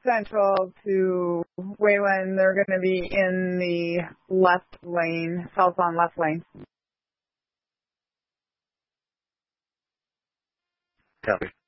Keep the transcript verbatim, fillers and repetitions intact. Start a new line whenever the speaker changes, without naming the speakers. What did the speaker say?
Central to Wayland. They're going to be in the left lane, southbound left lane.
Copy.